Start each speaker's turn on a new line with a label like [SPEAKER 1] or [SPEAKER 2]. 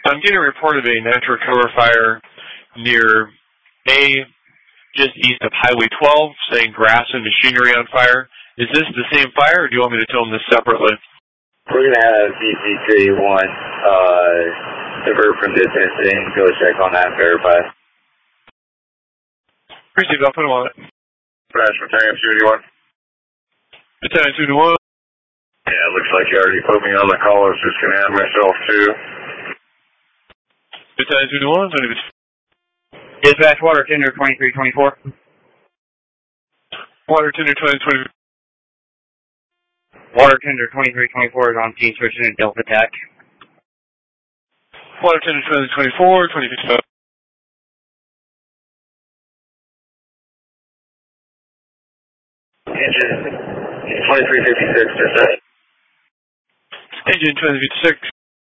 [SPEAKER 1] I'm getting a report of a nitro recover fire near A, just east of Highway 12, saying grass and machinery on fire. Is this the same fire, or do you want me to tell them this separately?
[SPEAKER 2] We're going to have DC-381 divert from business and go check on that and verify.
[SPEAKER 1] Appreciate it. I'll put them on it.
[SPEAKER 2] Crash, Battalion 281.
[SPEAKER 1] Battalion 281.
[SPEAKER 2] Yeah, it looks like you already put me on the call. I was just going to add myself too.
[SPEAKER 1] Battalion 281.
[SPEAKER 3] Dispatch, water tender 2324.
[SPEAKER 1] Water tender 2020.
[SPEAKER 3] Water tender 2324 is on scene switching to Delta TAC.
[SPEAKER 1] Water tender 2024, 2025.
[SPEAKER 2] Engine 2356, dispatch.
[SPEAKER 1] Engine 2056.